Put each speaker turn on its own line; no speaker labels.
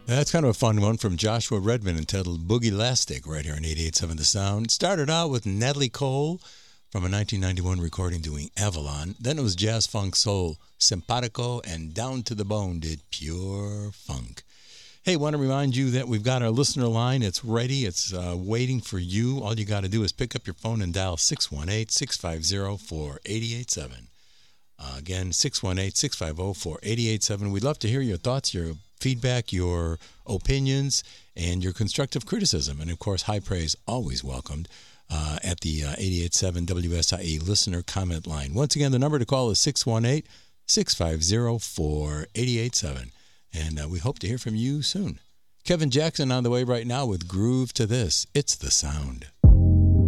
That's kind of a fun one from Joshua Redman entitled Boogie Lastic right here on 88.7 The Sound. Started out with Natalie Cole from a 1991 recording doing Avalon. Then it was Jazz Funk Soul, Simpatico, and Down to the Bone did Pure Funk. Hey, want to remind you that we've got our listener line. It's ready. It's waiting for you. All you got to do is pick up your phone and dial 618-650-4887. Again, 618-650-4887. We'd love to hear your thoughts, your feedback, your opinions, and your constructive criticism. And, of course, high praise always welcomed at the 88.7 WSIE listener comment line. Once again, the number to call is 618-650-4887. And we hope to hear from you soon. Kevin Jackson on the way right now with Groove to This. It's The Sound.